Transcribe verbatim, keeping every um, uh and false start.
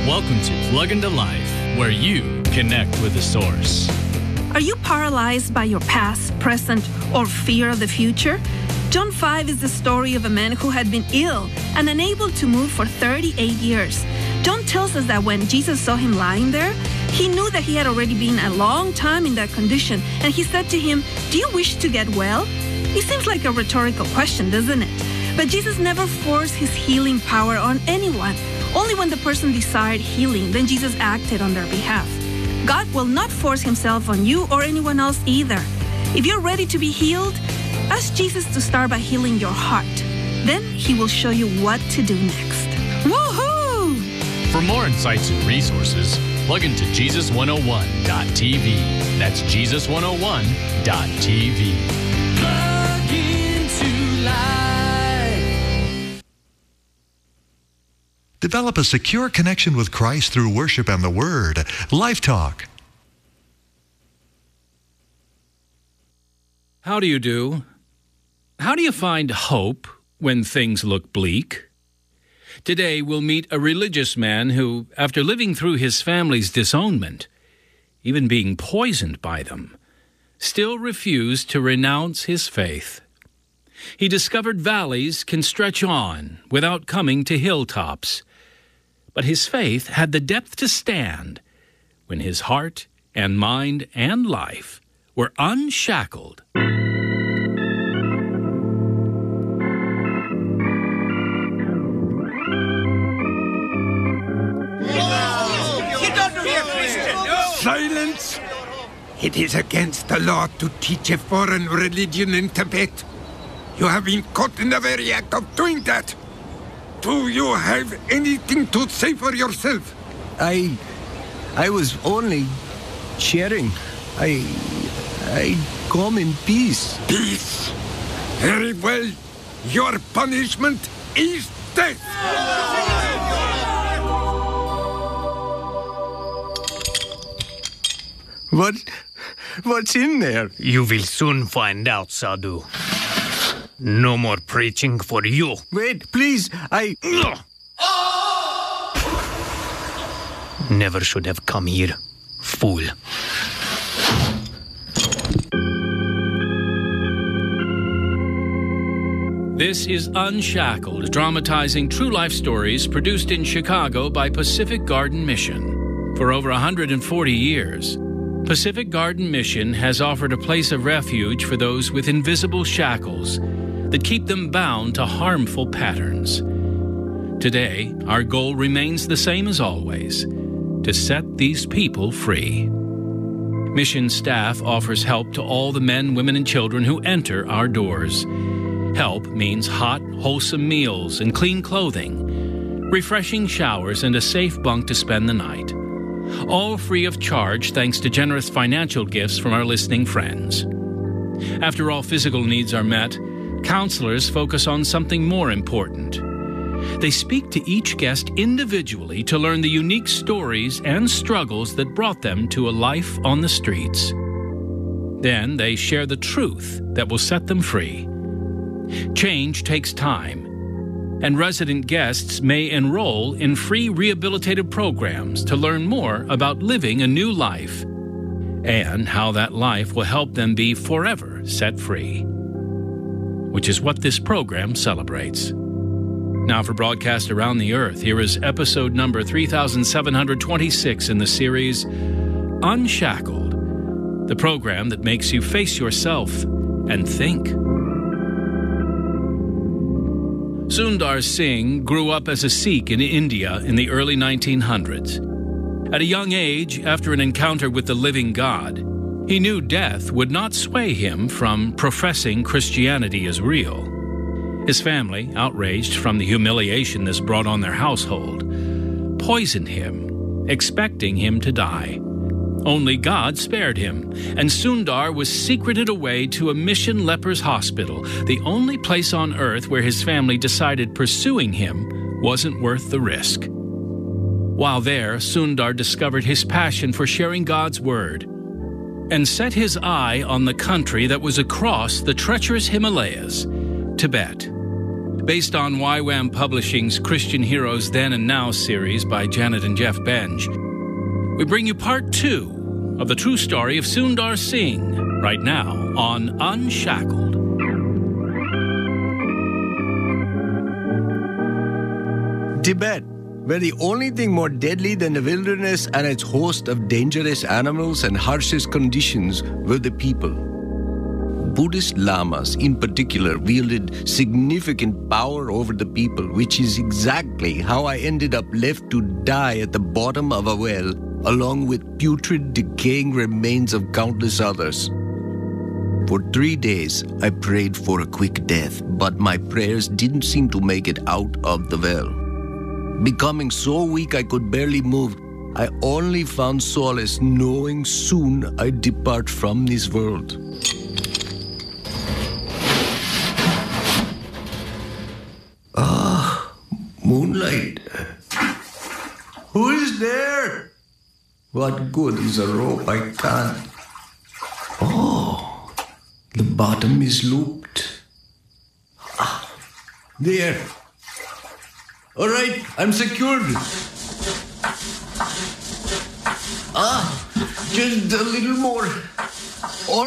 Welcome to Plug into Life, where you connect with the source. Are you paralyzed by your past, present, or fear of the future? John five is the story of a man who had been ill and unable to move for thirty-eight years. John tells us that when Jesus saw him lying there, he knew that he had already been a long time in that condition, and he said to him, "Do you wish to get well?" It seems like a rhetorical question, doesn't it? But Jesus never forced his healing power on anyone. Only when the person desired healing, then Jesus acted on their behalf. God will not force himself on you or anyone else either. If you're ready to be healed, ask Jesus to start by healing your heart. Then he will show you what to do next. Woohoo! For more insights and resources, plug into Jesus one oh one dot t v. That's Jesus one oh one dot t v. Plug into life. Develop a secure connection with Christ through worship and the Word. Life Talk. How do you do? How do you find hope when things look bleak? Today we'll meet a religious man who, after living through his family's disownment, even being poisoned by them, still refused to renounce his faith. He discovered valleys can stretch on without coming to hilltops. But his faith had the depth to stand when his heart and mind and life were unshackled. Silence! It is against the law to teach a foreign religion in Tibet. You have been caught in the very act of doing that. Do you have anything to say for yourself? I... I was only sharing. I... I come in peace. Peace? Very well. Your punishment is death. What... What's in there? You will soon find out, Sadhu. No more preaching for you. Wait, please, I... Never should have come here, fool. This is Unshackled, dramatizing true life stories produced in Chicago by Pacific Garden Mission. For over one hundred forty years, Pacific Garden Mission has offered a place of refuge for those with invisible shackles that keep them bound to harmful patterns. Today, our goal remains the same as always, to set these people free. Mission staff offers help to all the men, women, and children who enter our doors. Help means hot, wholesome meals and clean clothing, refreshing showers, and a safe bunk to spend the night. All free of charge thanks to generous financial gifts from our listening friends. After all physical needs are met, counselors focus on something more important. They speak to each guest individually to learn the unique stories and struggles that brought them to a life on the streets. Then they share the truth that will set them free. Change takes time, and resident guests may enroll in free rehabilitative programs to learn more about living a new life and how that life will help them be forever set free, which is what this program celebrates. Now for broadcast around the earth, here is episode number three thousand seven hundred twenty-six in the series Unshackled, the program that makes you face yourself and think. Sundar Singh grew up as a Sikh in India in the early nineteen hundreds. At a young age, after an encounter with the living God, he knew death would not sway him from professing Christianity as real. His family, outraged from the humiliation this brought on their household, poisoned him, expecting him to die. Only God spared him, and Sundar was secreted away to a mission lepers hospital, the only place on earth where his family decided pursuing him wasn't worth the risk. While there, Sundar discovered his passion for sharing God's word and set his eye on the country that was across the treacherous Himalayas, Tibet. based on Y WAM Publishing's Christian Heroes Then and Now series by Janet and Jeff Benj. We bring you part two of the true story of Sundar Singh, right now on Unshackled. Tibet, where the only thing more deadly than the wilderness and its host of dangerous animals and harshest conditions were the people. Buddhist lamas, in particular, wielded significant power over the people, which is exactly how I ended up left to die at the bottom of a well, along with putrid, decaying remains of countless others. For three days, I prayed for a quick death, but my prayers didn't seem to make it out of the well. Becoming so weak I could barely move, I only found solace knowing soon I'd depart from this world. Ah, moonlight. Who is there? What good is a rope I can't? Oh, the bottom is looped. Ah, there. All right, I'm secured. Ah, just a little more.